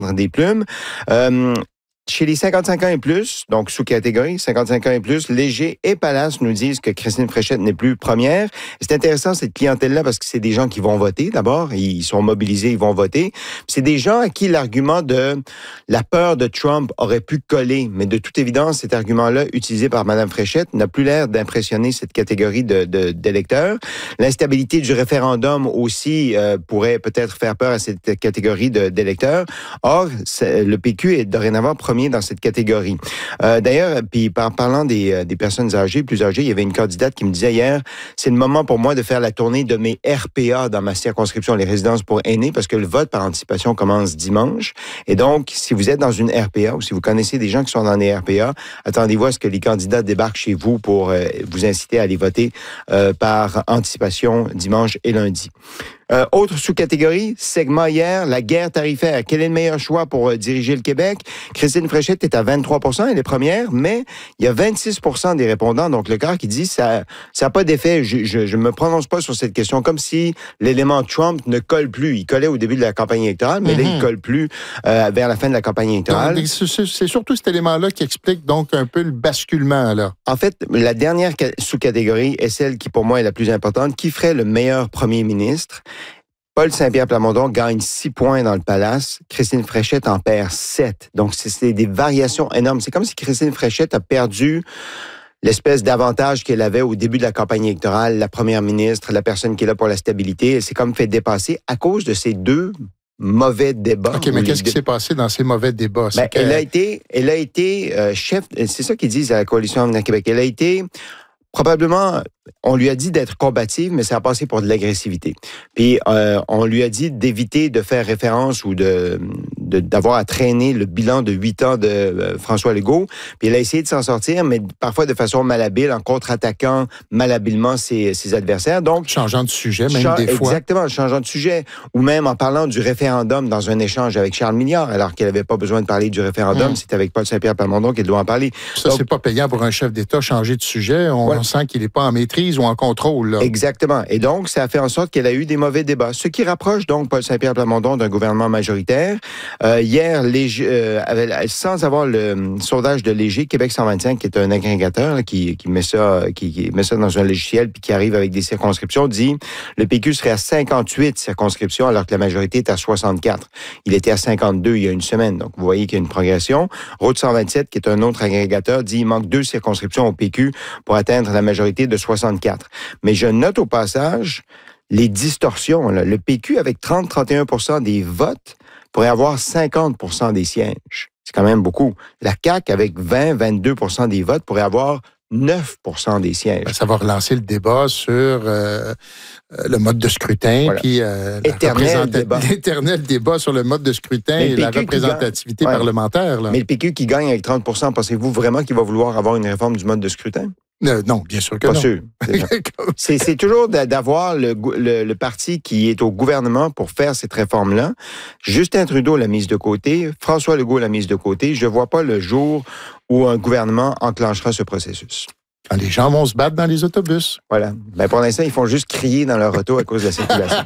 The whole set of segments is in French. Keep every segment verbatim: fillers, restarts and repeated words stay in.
des plumes. Euh, Chez les cinquante-cinq ans et plus, donc sous-catégorie, cinquante-cinq ans et plus, Léger et Palace nous disent que Christine Fréchette n'est plus première. C'est intéressant, cette clientèle-là, parce que c'est des gens qui vont voter, d'abord. Ils sont mobilisés, ils vont voter. C'est des gens à qui l'argument de la peur de Trump aurait pu coller. Mais de toute évidence, cet argument-là, utilisé par Mme Fréchette, n'a plus l'air d'impressionner cette catégorie de, de, d'électeurs. L'instabilité du référendum aussi euh, pourrait peut-être faire peur à cette catégorie de, d'électeurs. Or, le P Q est dorénavant premier dans cette catégorie. Euh, d'ailleurs, puis par parlant des, des personnes âgées, plus âgées, il y avait une candidate qui me disait hier, c'est le moment pour moi de faire la tournée de mes R P A dans ma circonscription, les résidences pour aînés, parce que le vote par anticipation commence dimanche. Et donc, si vous êtes dans une R P A ou si vous connaissez des gens qui sont dans des R P A, attendez-vous à ce que les candidats débarquent chez vous pour euh, vous inciter à aller voter euh, par anticipation dimanche et lundi. Euh, autre sous-catégorie, segment hier, la guerre tarifaire. Quel est le meilleur choix pour euh, diriger le Québec? Christine Fréchette est à vingt-trois pour cent, elle est première, mais il y a vingt-six pour cent des répondants, donc le quart qui dit ça ça n'a pas d'effet. Je ne me prononce pas sur cette question, comme si l'élément Trump ne colle plus. Il collait au début de la campagne électorale, mais mm-hmm. là, il ne colle plus euh, vers la fin de la campagne électorale. Donc, c'est, c'est surtout cet élément-là qui explique donc un peu le basculement, là. En fait, la dernière sous-catégorie est celle qui, pour moi, est la plus importante. Qui ferait le meilleur premier ministre? Paul Saint-Pierre Plamondon gagne six points dans le Palace. Christine Fréchette en perd sept. Donc, c'est, c'est des variations énormes. C'est comme si Christine Fréchette a perdu l'espèce d'avantage qu'elle avait au début de la campagne électorale, la première ministre, la personne qui est là pour la stabilité. Elle s'est comme fait dépasser à cause de ces deux mauvais débats. OK, mais qu'est-ce qui s'est passé dans ces mauvais débats? Ben, que... Elle a été, elle a été euh, chef, c'est ça qu'ils disent à la Coalition Avenir Québec. Elle a été... Probablement, on lui a dit d'être combative, mais ça a passé pour de l'agressivité. Puis, euh, on lui a dit d'éviter de faire référence ou de, de d'avoir à traîner le bilan de huit ans de euh, François Legault. Puis, elle a essayé de s'en sortir, mais parfois de façon malhabile, en contre-attaquant malhabilement ses, ses adversaires. Donc, changeant de sujet, même cha- des fois. Exactement, changeant de sujet. Ou même en parlant du référendum dans un échange avec Charles Milliard, alors qu'elle n'avait pas besoin de parler du référendum. Mmh. C'est avec Paul Saint-Pierre Plamondon qu'elle doit en parler. Ça, donc, c'est pas payant pour un chef d'État changer de sujet. On, voilà. On sent qu'il n'est pas en maîtrise ou en contrôle. Là. Exactement. Et donc, ça a fait en sorte qu'elle a eu des mauvais débats. Ce qui rapproche donc Paul Saint-Pierre Plamondon d'un gouvernement majoritaire. Euh, hier, Léger, euh, avait, sans avoir le euh, sondage de Léger, Québec cent vingt-cinq, qui est un agrégateur là, qui, qui, met ça, qui, qui met ça dans un logiciel puis qui arrive avec des circonscriptions, dit le P Q serait à cinquante-huit circonscriptions alors que la majorité est à soixante-quatre. Il était à cinquante-deux il y a une semaine. Donc, vous voyez qu'il y a une progression. Route cent vingt-sept, qui est un autre agrégateur, dit il manque deux circonscriptions au P Q pour atteindre la majorité de soixante-quatre. Mais je note au passage les distorsions. Là. Le P Q, avec trente à trente et un pour cent des votes, pourrait avoir cinquante pour cent des sièges. C'est quand même beaucoup. La C A Q, avec vingt à vingt-deux pour cent des votes, pourrait avoir neuf pour cent des sièges. Ça va relancer le débat sur euh, le mode de scrutin, voilà. Puis euh, Éternel débat. l'éternel débat sur le mode de scrutin et la représentativité gagne, parlementaire. Là. Mais le P Q qui gagne avec trente pour cent, pensez-vous vraiment qu'il va vouloir avoir une réforme du mode de scrutin? Euh, non, bien sûr que Pas non. Sûr. c'est, c'est toujours d'avoir le, le, le parti qui est au gouvernement pour faire cette réforme-là. Justin Trudeau l'a mise de côté, François Legault l'a mise de côté. Je ne vois pas le jour où un gouvernement enclenchera ce processus. Quand les gens vont se battre dans les autobus. Voilà. Ben pour l'instant, ils font juste crier dans leur auto à cause de la circulation.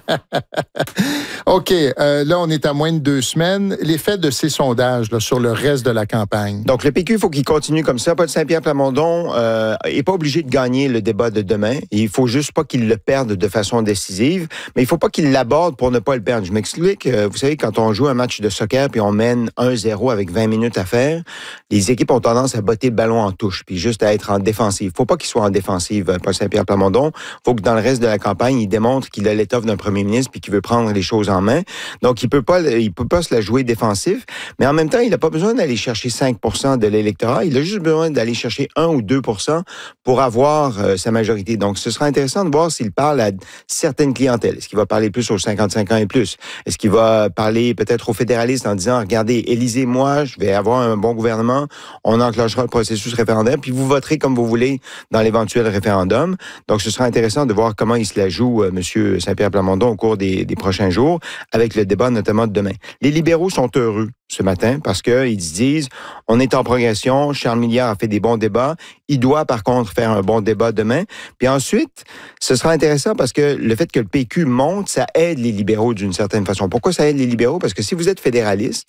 OK. Euh, là, on est à moins de deux semaines. L'effet de ces sondages là, sur le reste de la campagne. Donc, le P Q, il faut qu'il continue comme ça. Paul Saint-Pierre Plamondon euh, n'est pas obligé de gagner le débat de demain. Il faut juste pas qu'il le perde de façon décisive, mais il faut pas qu'il l'aborde pour ne pas le perdre. Je m'explique. Euh, vous savez, quand on joue un match de soccer puis on mène un zéro avec vingt minutes à faire, les équipes ont tendance à botter le ballon en touche puis juste à être en défensive. Il ne faut pas qu'il soit en défensive, Paul Saint-Pierre Plamondon. Il faut que dans le reste de la campagne, il démontre qu'il a l'étoffe d'un premier ministre puis qu'il veut prendre les choses en main. Donc, il peut pas, il peut pas se la jouer défensif, mais en même temps, il n'a pas besoin d'aller chercher cinq pour cent de l'électorat. Il a juste besoin d'aller chercher un ou deux pour cent pour avoir euh, sa majorité. Donc, ce sera intéressant de voir s'il parle à certaines clientèles. Est-ce qu'il va parler plus aux cinquante-cinq ans et plus? Est-ce qu'il va parler peut-être aux fédéralistes en disant, regardez, élisez-moi, je vais avoir un bon gouvernement, on enclenchera le processus référendaire, puis vous voterez comme vous voulez dans l'éventuel référendum. Donc, ce sera intéressant de voir comment il se la joue, euh, M. Saint-Pierre Plamondon, au cours des, des prochains jours, avec le débat notamment de demain. Les libéraux sont heureux ce matin parce qu'ils disent, on est en progression, Charles Milliard a fait des bons débats, il doit par contre faire un bon débat demain. Puis ensuite, ce sera intéressant parce que le fait que le P Q monte, ça aide les libéraux d'une certaine façon. Pourquoi ça aide les libéraux? Parce que si vous êtes fédéraliste,